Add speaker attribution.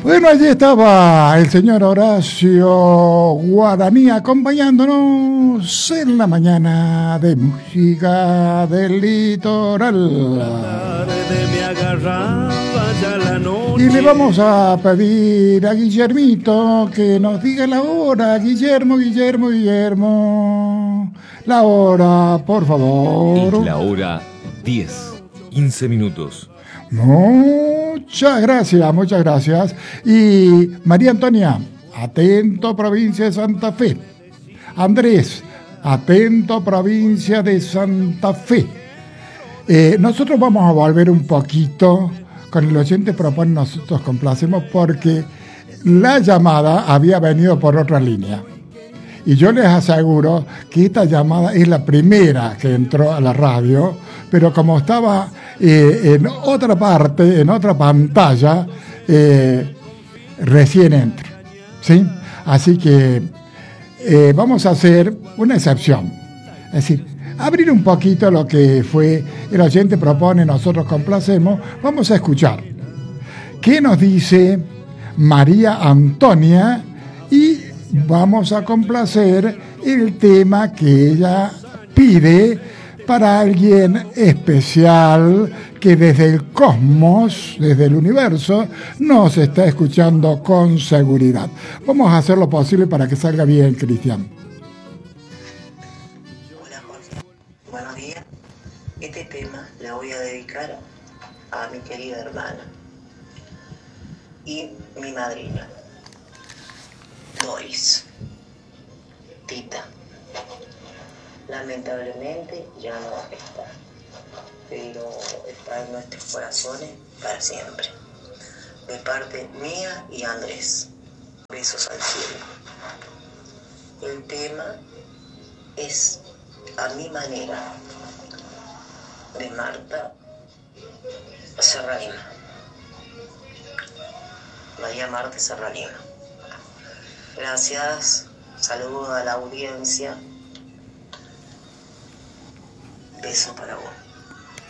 Speaker 1: Bueno, allí estaba el señor Horacio Guaraní acompañándonos en la mañana de música del litoral. Y le vamos a pedir a Guillermito que nos diga la hora. Guillermo. La hora, por favor.
Speaker 2: Es la hora 10:15 minutos.
Speaker 1: Muchas gracias. Y María Antonia, atento, provincia de Santa Fe. Andrés, atento, provincia de Santa Fe. Nosotros vamos a volver un poquito con el oyente propone, nosotros complacemos porque la llamada había venido por otra línea. Y yo les aseguro que esta llamada es la primera que entró a la radio, pero como estaba en otra parte, en otra pantalla, recién entra, ¿sí? Así que vamos a hacer una excepción. Es decir, abrir un poquito lo que fue el oyente propone, nosotros complacemos. Vamos a escuchar qué nos dice María Antonia y vamos a complacer el tema que ella pide para alguien especial que desde el cosmos, desde el universo, nos está escuchando con seguridad. Vamos a hacer lo posible para que salga bien, Cristian.
Speaker 3: Hola Jorge, buenos días. Este tema le voy a dedicar a mi querida hermana y mi madrina, Doris. Tita, lamentablemente ya no está, pero está en nuestros corazones para siempre. De parte mía y Andrés, besos al cielo. El tema es A mi manera, de Marta Serralima. María Marta Serralima. Gracias, saludos a la audiencia. Besos para vos.